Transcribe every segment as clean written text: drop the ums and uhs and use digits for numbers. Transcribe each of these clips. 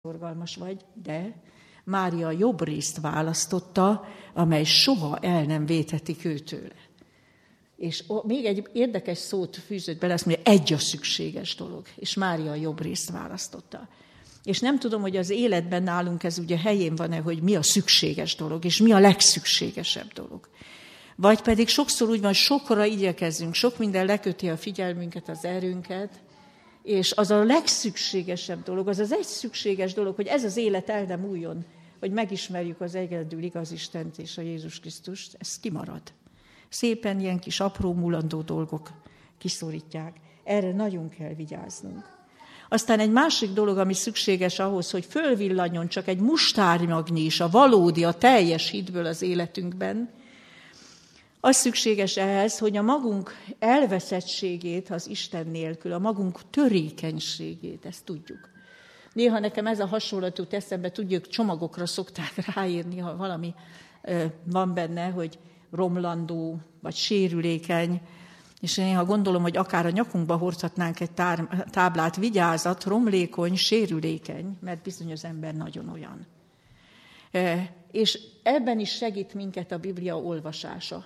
szorgalmas vagy, de Mária jobb részt választotta, amely soha el nem véthetik őtőle. És még egy érdekes szót fűzött bele, azt mondja, egy a szükséges dolog, és Mária jobb részt választotta. És nem tudom, hogy az életben nálunk ez ugye helyén van-e, hogy mi a szükséges dolog, és mi a legszükségesebb dolog. Vagy pedig sokszor úgy van, sokra igyekezzünk, sok minden leköti a figyelmünket, az erőnket, és az a legszükségesebb dolog, az az egy szükséges dolog, hogy ez az élet el nem múljon, hogy megismerjük az egyedül igaz Istent és a Jézus Krisztust, ez kimarad. Szépen ilyen kis apró mulandó dolgok kiszorítják. Erre nagyon kell vigyáznunk. Aztán egy másik dolog, ami szükséges ahhoz, hogy fölvillanjon csak egy mustárnyagnyi is a valódi, a teljes hitből az életünkben, az szükséges ehhez, hogy a magunk elveszettségét az Isten nélkül, a magunk törékenységét, ezt tudjuk. Néha nekem ez a hasonlat jut eszembe, tudjuk, csomagokra szokták ráírni, ha valami van benne, hogy romlandó, vagy sérülékeny, és én néha gondolom, hogy akár a nyakunkba hordhatnánk egy táblát, vigyázat, romlékony, sérülékeny, mert bizony az ember nagyon olyan. És ebben is segít minket a Biblia olvasása.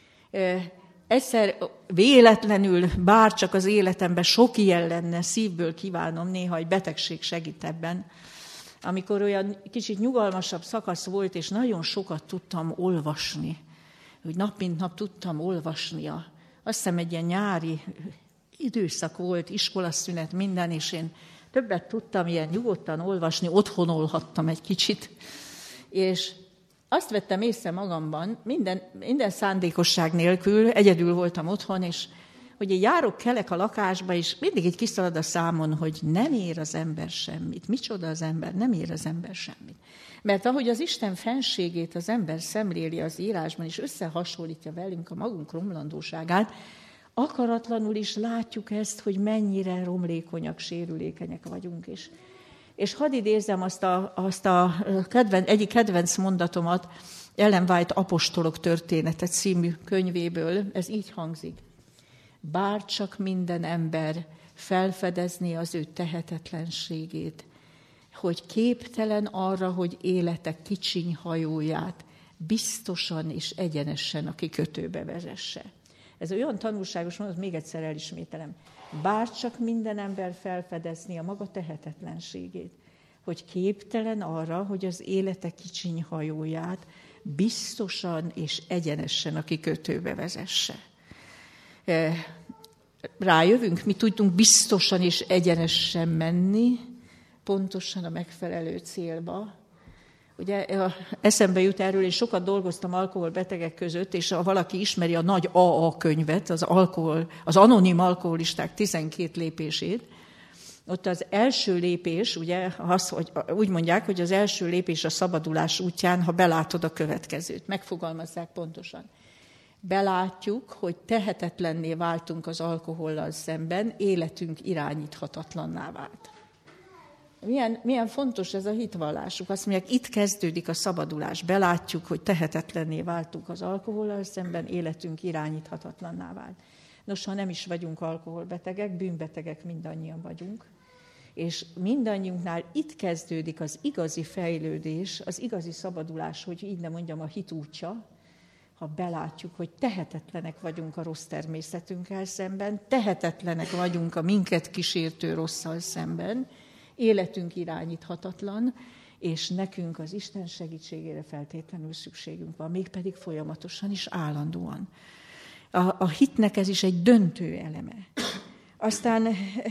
Egyszer véletlenül, bár csak az életemben sok ilyen lenne, szívből kívánom, néha egy betegség segít ebben, amikor olyan kicsit nyugalmasabb szakasz volt, és nagyon sokat tudtam olvasni, hogy nap mint nap tudtam olvasni. Azt hiszem egy ilyen nyári időszak volt, iskolaszünet, minden, és én többet tudtam ilyen nyugodtan olvasni, otthonolhattam egy kicsit, és azt vettem észre magamban, minden szándékosság nélkül, egyedül voltam otthon, és hogy én járok, kelek a lakásba, és mindig így kiszalad a számon, hogy nem ér az ember semmit. Micsoda az ember? Nem ér az ember semmit. Mert ahogy az Isten fenségét az ember szemléli az írásban, és összehasonlítja velünk a magunk romlandóságát, akaratlanul is látjuk ezt, hogy mennyire romlékonyak, sérülékenyek vagyunk is. És hadd idézzem egyik kedvenc mondatomat, Ellen White Apostolok története című könyvéből, ez így hangzik. Bár csak minden ember felfedezni az ő tehetetlenségét, hogy képtelen arra, hogy élete kicsiny hajóját biztosan és egyenesen a kikötőbe vezesse. Ez olyan tanulságos mondat, még egyszer elismételem. Bár csak minden ember felfedezni a maga tehetetlenségét, hogy képtelen arra, hogy az élete kicsiny hajóját biztosan és egyenesen a kikötőbe vezesse. Rájövünk, mi tudunk biztosan és egyenesen menni, pontosan a megfelelő célba. Ugye eszembe jut erről, és sokat dolgoztam alkoholbetegek között, és ha valaki ismeri a nagy AA könyvet, az anonim alkoholisták 12 lépését, ott az első lépés, ugye, hogy úgy mondják, hogy az első lépés a szabadulás útján, ha belátod a következőt, megfogalmazzák pontosan. Belátjuk, hogy tehetetlenné váltunk az alkohollal szemben, életünk irányíthatatlanná vált. Milyen fontos ez a hitvallásuk. Azt mondják, itt kezdődik a szabadulás. Belátjuk, hogy tehetetlenné váltunk az alkohollal szemben, életünk irányíthatatlanná vált. Nos, ha nem is vagyunk alkoholbetegek, bűnbetegek mindannyian vagyunk, és mindannyiunknál itt kezdődik az igazi fejlődés, az igazi szabadulás, hogy így nem mondjam, a hit útja, ha belátjuk, hogy tehetetlenek vagyunk a rossz természetünkkel szemben, tehetetlenek vagyunk a minket kísértő rosszal szemben, életünk irányíthatatlan, és nekünk az Isten segítségére feltétlenül szükségünk van, mégpedig folyamatosan is állandóan. A hitnek ez is egy döntő eleme. Aztán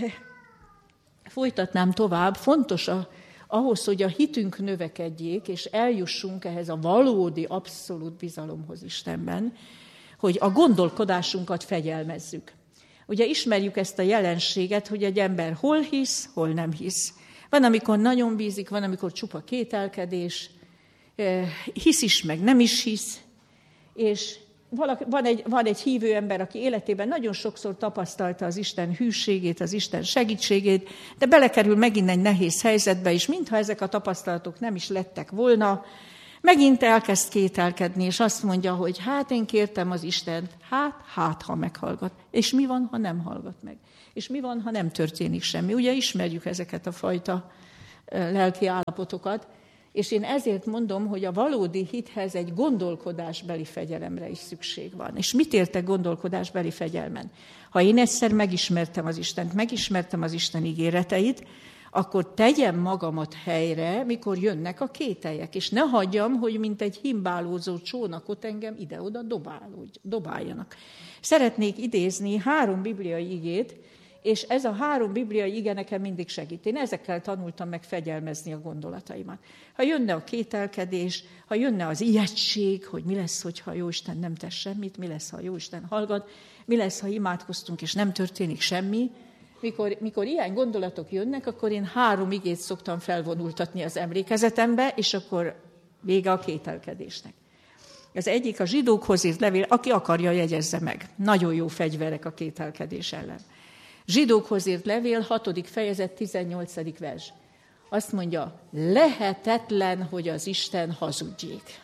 folytatnám tovább, fontos ahhoz, hogy a hitünk növekedjék, és eljussunk ehhez a valódi, abszolút bizalomhoz Istenben, hogy a gondolkodásunkat fegyelmezzük. Ugye ismerjük ezt a jelenséget, hogy egy ember hol hisz, hol nem hisz. Van, amikor nagyon bízik, van, amikor csupa kételkedés, hisz is, meg nem is hisz, és van egy hívő ember, aki életében nagyon sokszor tapasztalta az Isten hűségét, az Isten segítségét, de belekerül megint egy nehéz helyzetbe, és mintha ezek a tapasztalatok nem is lettek volna, megint elkezd kételkedni, és azt mondja, hogy hát én kértem az Istent, ha meghallgat. És mi van, ha nem hallgat meg? És mi van, ha nem történik semmi? Ugye ismerjük ezeket a fajta lelki állapotokat, és én ezért mondom, hogy a valódi hithez egy gondolkodásbeli fegyelemre is szükség van. És mit értek gondolkodásbeli fegyelmen? Ha én egyszer megismertem az Istent, megismertem az Isten ígéreteit, akkor tegyem magamat helyre, mikor jönnek a kételyek, és ne hagyjam, hogy mint egy himbálózó csónakot engem ide-oda dobáljanak. Szeretnék idézni 3 bibliai igét, és ez a 3 bibliai ige nekem mindig segít. Én ezekkel tanultam meg fegyelmezni a gondolataimat. Ha jönne a kételkedés, ha jönne az ijegység, hogy mi lesz, hogyha Jóisten nem tesz semmit, mi lesz, ha Jóisten hallgat, mi lesz, ha imádkoztunk, és nem történik semmi. Mikor ilyen gondolatok jönnek, akkor én 3 igét szoktam felvonultatni az emlékezetembe, és akkor vége a kételkedésnek. Az egyik a Zsidókhoz írt levél, aki akarja, jegyezze meg. Nagyon jó fegyverek a kételkedés ellen. Zsidókhoz írt levél, 6. fejezet, 18. vers. Azt mondja, lehetetlen, hogy az Isten hazudjék.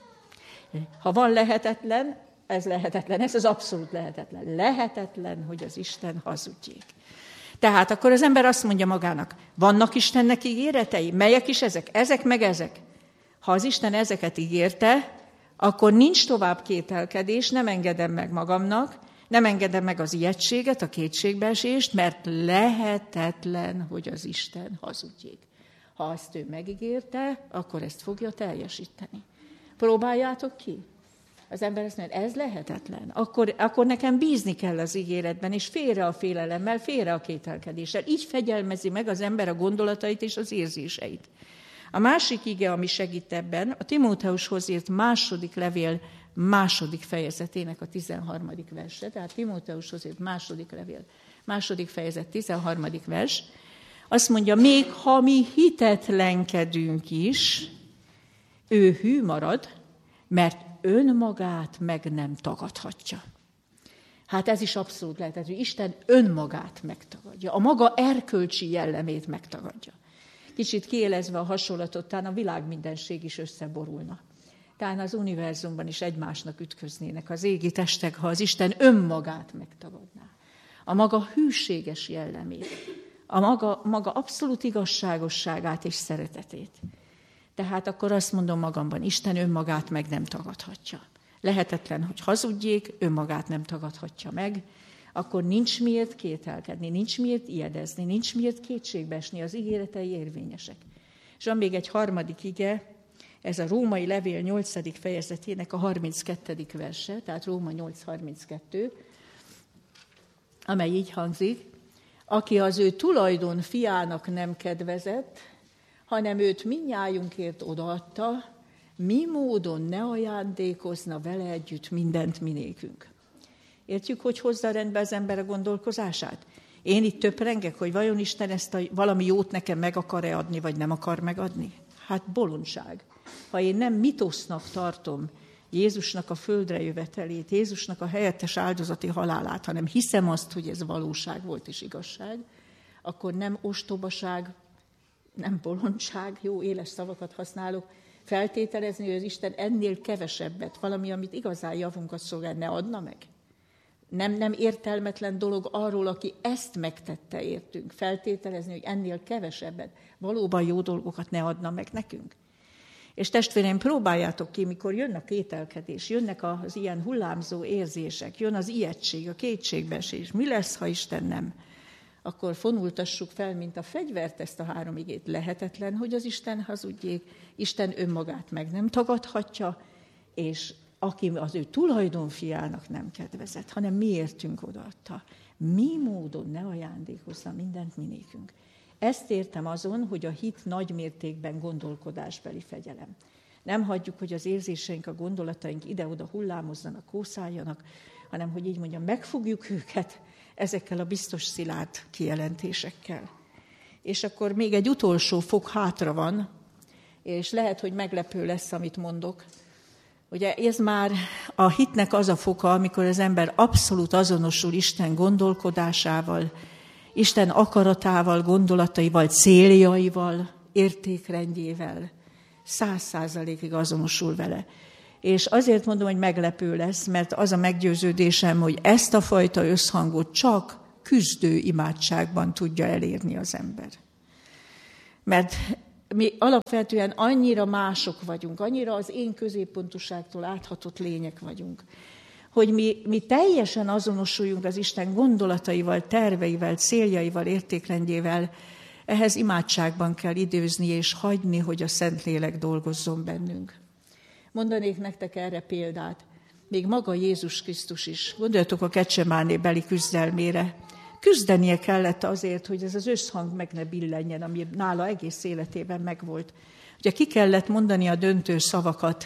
Ha van lehetetlen, ez az abszolút lehetetlen. Lehetetlen, hogy az Isten hazudjék. Tehát akkor az ember azt mondja magának, vannak Istennek ígéretei? Melyek is ezek? Ezek meg ezek. Ha az Isten ezeket ígérte, akkor nincs tovább kételkedés, nem engedem meg magamnak, nem engedem meg az ijegységet, a kétségbeesést, mert lehetetlen, hogy az Isten hazudjék. Ha azt ő megígérte, akkor ezt fogja teljesíteni. Próbáljátok ki. Az ember azt mondja, ez lehetetlen. Akkor nekem bízni kell az ígéretben, és félre a félelemmel, félre a kételkedéssel. Így fegyelmezi meg az ember a gondolatait és az érzéseit. A másik ige, ami segít ebben, a Timóteushoz írt 2. levél 2. fejezetének a 13. verse. Tehát Timóteushoz írt 2. levél 2. fejezet 13. vers. Azt mondja, még ha mi hitetlenkedünk is, ő hű marad, mert önmagát meg nem tagadhatja. Hát ez is abszolút lehet, hogy Isten önmagát megtagadja, a maga erkölcsi jellemét megtagadja. Kicsit kiélezve a hasonlatot, talán a világ mindenség is összeborulna. Talán az univerzumban is egymásnak ütköznének az égi testek, ha az Isten önmagát megtagadná. A maga hűséges jellemét, a maga abszolút igazságosságát és szeretetét. Tehát akkor azt mondom magamban, Isten önmagát meg nem tagadhatja. Lehetetlen, hogy hazudjék, önmagát nem tagadhatja meg, akkor nincs miért kételkedni, nincs miért ijedezni, nincs miért kétségbeesni, az ígéretei érvényesek. És van még egy 3. ige, ez a Római levél 8. fejezetének a 32. verse, tehát Róma 8.32, amely így hangzik, aki az ő tulajdon fiának nem kedvezett, hanem őt mindnyájunkért odaadta, mi módon ne ajándékozna vele együtt mindent minékünk. Értjük, hogy hozza rendbe az ember a gondolkozását? Én itt töprengek, hogy vajon Isten ezt valami jót nekem meg akar-e adni, vagy nem akar megadni? Hát bolondság. Ha én nem mitosznak tartom Jézusnak a földre jövetelét, Jézusnak a helyettes áldozati halálát, hanem hiszem azt, hogy ez valóság volt és igazság, akkor nem ostobaság, nem bolondság, jó éles szavakat használok, feltételezni, hogy az Isten ennél kevesebbet, valami, amit igazán javunkat szolgál, ne adna meg. Nem értelmetlen dolog arról, aki ezt megtette értünk, feltételezni, hogy ennél kevesebbet, valóban jó dolgokat ne adna meg nekünk. És testvéreim, próbáljátok ki, mikor jön a kételkedés, jönnek az ilyen hullámzó érzések, jön az ijegység, a kétségbeesés, mi lesz, ha Isten nem? Akkor fonultassuk fel, mint a fegyvert ezt a 3 igét. Lehetetlen, hogy az Isten hazudjék, Isten önmagát meg nem tagadhatja, és aki az ő tulajdonfiának nem kedvezett, hanem mi értünk odaadta. Mi módon ne ajándékozza mindent minékünk. Ezt értem azon, hogy a hit nagy mértékben gondolkodásbeli fegyelem. Nem hagyjuk, hogy az érzéseink, a gondolataink ide-oda hullámozzanak, kószáljanak, hanem, hogy így mondjam, megfogjuk őket ezekkel a biztos szilárd kijelentésekkel. És akkor még egy utolsó fok hátra van, és lehet, hogy meglepő lesz, amit mondok. Ugye ez már a hitnek az a foka, amikor az ember abszolút azonosul Isten gondolkodásával, Isten akaratával, gondolataival, céljaival, értékrendjével, 100%-ig azonosul vele. És azért mondom, hogy meglepő lesz, mert az a meggyőződésem, hogy ezt a fajta összhangot csak küzdő imádságban tudja elérni az ember. Mert mi alapvetően annyira mások vagyunk, annyira az én középpontúságtól áthatott lények vagyunk, hogy mi teljesen azonosuljunk az Isten gondolataival, terveivel, céljaival, értékrendjével, ehhez imádságban kell időzni és hagyni, hogy a Szentlélek dolgozzon bennünk. Mondanék nektek erre példát. Még maga Jézus Krisztus is. Gondoljatok a Getsemáné beli küzdelmére. Küzdenie kellett azért, hogy ez az összhang meg ne billenjen, ami nála egész életében megvolt. Ugye ki kellett mondani a döntő szavakat,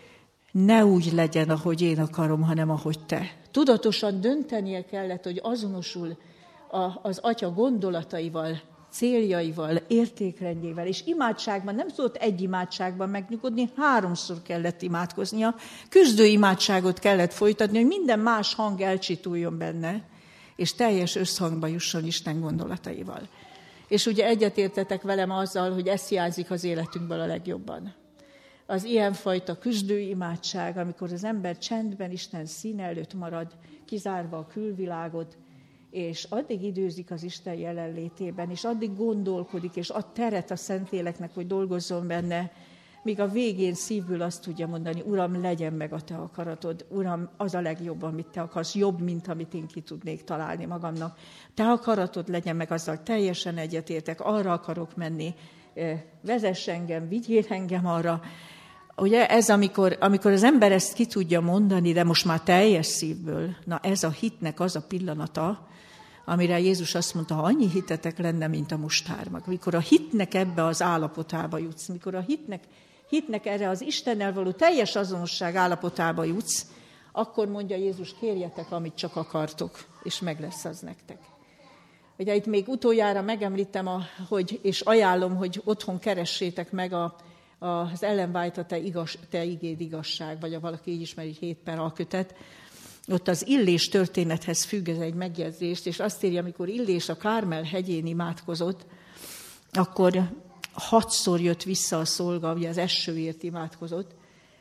ne úgy legyen, ahogy én akarom, hanem ahogy te. Tudatosan döntenie kellett, hogy azonosul az Atya gondolataival, céljaival, értékrendjével, és imádságban nem tudott egy imádságban megnyugodni, 3-szor kellett imádkoznia, küzdő imádságot kellett folytatni, hogy minden más hang elcsituljon benne, és teljes összhangba jusson Isten gondolataival. És ugye egyetértetek velem azzal, hogy ez hiányzik az életünkből a legjobban. Az ilyenfajta küzdő imádság, amikor az ember csendben Isten színe előtt marad, kizárva a külvilágot, és addig időzik az Isten jelenlétében, és addig gondolkodik, és ad teret a Szentléleknek, hogy dolgozzon benne, míg a végén szívből azt tudja mondani, Uram, legyen meg a te akaratod, Uram, az a legjobb, amit te akarsz, jobb, mint amit én ki tudnék találni magamnak. Te akaratod legyen meg, azzal teljesen egyetértek, arra akarok menni, vezess engem, vigyél engem arra. Ugye ez, amikor az ember ezt ki tudja mondani, de most már teljes szívből, na ez a hitnek az a pillanata, amire Jézus azt mondta, ha annyi hitetek lenne, mint a mustármag. Mikor a hitnek ebbe az állapotába jutsz, mikor a hitnek erre az Istennel való teljes azonosság állapotába jutsz, akkor mondja Jézus, kérjetek, amit csak akartok, és meg lesz az nektek. Ugye itt még utoljára megemlítem, és ajánlom, hogy otthon keressétek meg az Ellen White, te igéd igazság, vagy valaki így ismeri, 7 per alkötet. Ott az Illés történethez függ ez egy megjegyzést, és azt írja, amikor Illés a Kármel hegyén imádkozott, akkor 6-szor jött vissza a szolga, ugye az esőért imádkozott,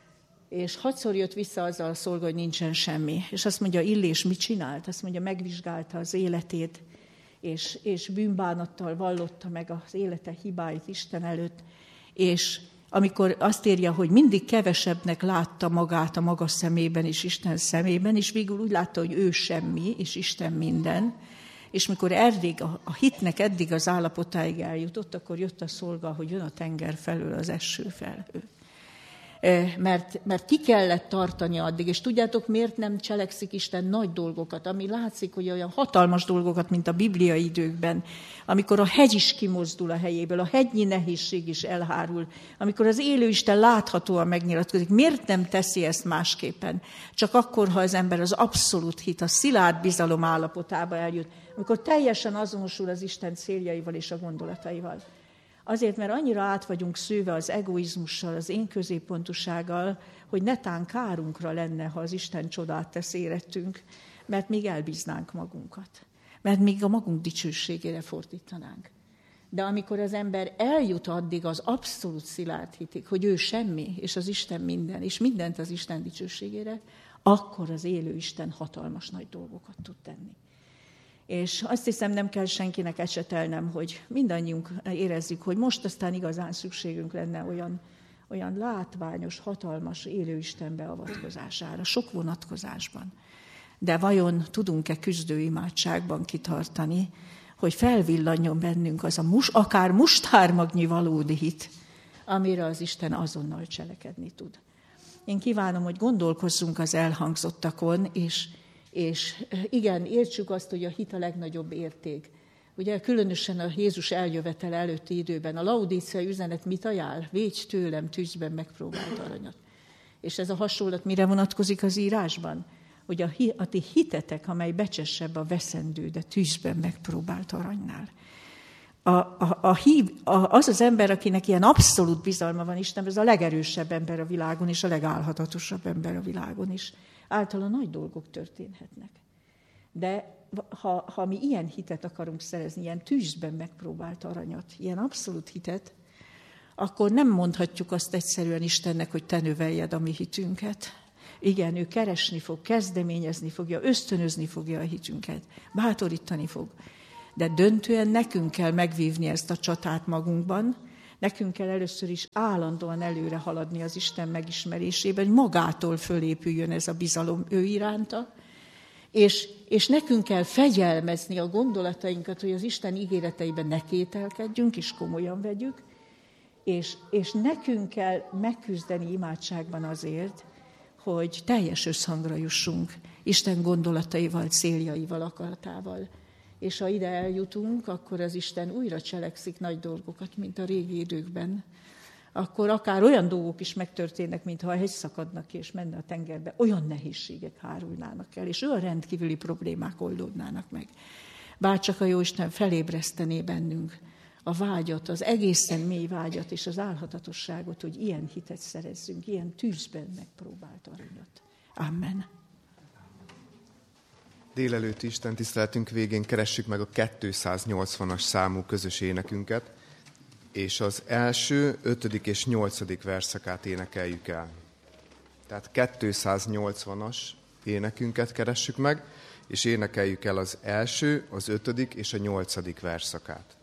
és 6-szor jött vissza azzal a szolga, hogy nincsen semmi. És azt mondja, Illés mit csinált? Azt mondja, megvizsgálta az életét, és bűnbánattal vallotta meg az élete hibáit Isten előtt, és amikor azt írja, hogy mindig kevesebbnek látta magát a maga szemében és Isten szemében, és végül úgy látta, hogy ő semmi, és Isten minden, és mikor a hitnek eddig az állapotáig eljutott, akkor jött a szolga, hogy jön a tenger felől az esőfelhő. Mert ki kellett tartani addig, és tudjátok, miért nem cselekszik Isten nagy dolgokat, ami látszik, hogy olyan hatalmas dolgokat, mint a bibliai időkben, amikor a hegy is kimozdul a helyéből, a hegynyi nehézség is elhárul, amikor az élő Isten láthatóan megnyilatkozik. Miért nem teszi ezt másképpen? Csak akkor, ha az ember az abszolút hit, a szilárd bizalom állapotába eljut, amikor teljesen azonosul az Isten céljaival és a gondolataival. Azért, mert annyira át vagyunk szőve az egoizmussal, az én középpontúsággal, hogy netán kárunkra lenne, ha az Isten csodát tesz érettünk, mert még elbíznánk magunkat. Mert még a magunk dicsőségére fordítanánk. De amikor az ember eljut addig az abszolút szilárd hitig, hogy ő semmi, és az Isten minden, és mindent az Isten dicsőségére, akkor az élő Isten hatalmas nagy dolgokat tud tenni. És azt hiszem, nem kell senkinek ecsetelnem, hogy mindannyiunk érezzük, hogy most aztán igazán szükségünk lenne olyan látványos, hatalmas élő Isten beavatkozására, sok vonatkozásban. De vajon tudunk-e küzdő imádságban kitartani, hogy felvillanjon bennünk az akár mustármagnyi valódi hit, amire az Isten azonnal cselekedni tud. Én kívánom, hogy gondolkozzunk az elhangzottakon, és igen, értsük azt, hogy a hit a legnagyobb érték. Ugye különösen a Jézus eljövetele előtti időben a laudíciai üzenet mit ajánl? Védj tőlem tűzben megpróbált aranyat. És ez a hasonlat mire vonatkozik az írásban? Hogy a ti hitetek, amely becsesebb a veszendő, de tűzben megpróbált aranynál. Az ember, akinek ilyen abszolút bizalma van Istenben, az a legerősebb ember a világon, és a legálhatatosabb ember a világon is. Általa nagy dolgok történhetnek. De ha mi ilyen hitet akarunk szerezni, ilyen tűzben megpróbált aranyat, ilyen abszolút hitet, akkor nem mondhatjuk azt egyszerűen Istennek, hogy te növeljed a mi hitünket. Igen, ő keresni fog, kezdeményezni fogja, ösztönözni fogja a hitünket, bátorítani fog. de döntően nekünk kell megvívni ezt a csatát magunkban, nekünk kell először is állandóan előre haladni az Isten megismerésében, hogy magától fölépüljön ez a bizalom ő iránta, és nekünk kell fegyelmezni a gondolatainkat, hogy az Isten ígéreteiben ne kételkedjünk, és komolyan vegyük, és nekünk kell megküzdeni imádságban azért, hogy teljes összhangra jussunk Isten gondolataival, céljaival, akaratával. És ha ide eljutunk, akkor az Isten újra cselekszik nagy dolgokat, mint a régi időkben. Akkor akár olyan dolgok is megtörténnek, mintha a hegy szakadnak ki és menne a tengerbe, olyan nehézségek hárulnának el, és olyan rendkívüli problémák oldódnának meg. Bárcsak a Jóisten felébresztené bennünk a vágyat, az egészen mély vágyat és az álhatatosságot, hogy ilyen hitet szerezzünk, ilyen tűzben megpróbált aranyat. Amen. Délelőtti Isten tiszteletünk végén keressük meg a 280-as számú közös énekünket, és az első, 5. és 8. verszakát énekeljük el. Tehát 280-as énekünket keressük meg, és énekeljük el az első, az 5. és a 8. verszakát.